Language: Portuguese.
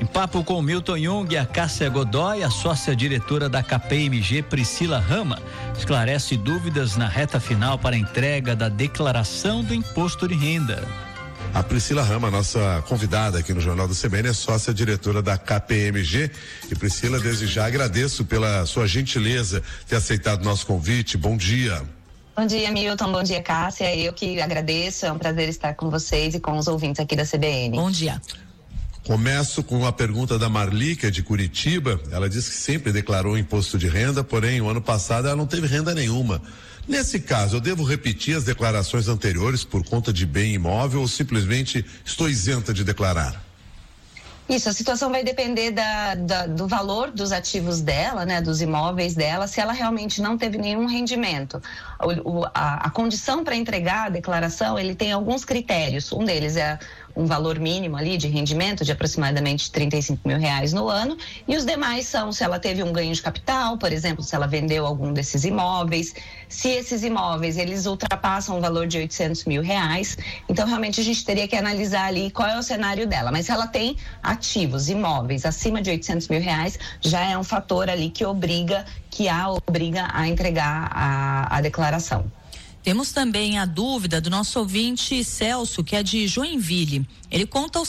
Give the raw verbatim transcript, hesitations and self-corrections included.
Em papo com o Milton Jung, a Cássia Godoy, a sócia-diretora da K P M G, Priscila Rama, esclarece dúvidas na reta final para a entrega da declaração do imposto de renda. A Priscila Rama, nossa convidada aqui no Jornal do C B N, é sócia-diretora da K P M G. E Priscila, desde já agradeço pela sua gentileza ter aceitado o nosso convite. Bom dia. Bom dia, Milton. Bom dia, Cássia. Eu que agradeço. É um prazer estar com vocês e com os ouvintes aqui da C B N. Bom dia. Começo com a pergunta da Marli, que é de Curitiba. Ela diz que sempre declarou imposto de renda, porém, o ano passado ela não teve renda nenhuma. Nesse caso, eu devo repetir as declarações anteriores por conta de bem imóvel ou simplesmente estou isenta de declarar? Isso, a situação vai depender da, da, do valor dos ativos dela, né, dos imóveis dela, se ela realmente não teve nenhum rendimento. O, o, a, a condição para entregar a declaração, ele tem alguns critérios. Um deles é um valor mínimo ali de rendimento de aproximadamente trinta e cinco mil reais no ano, e os demais são se ela teve um ganho de capital, por exemplo, se ela vendeu algum desses imóveis, se esses imóveis eles ultrapassam o valor de oitocentos mil reais, então realmente a gente teria que analisar ali qual é o cenário dela, mas se ela tem ativos, imóveis acima de oitocentos mil reais, já é um fator ali que obriga, que a obriga a entregar a, a declaração. Temos também a dúvida do nosso ouvinte Celso, que é de Joinville. Ele conta o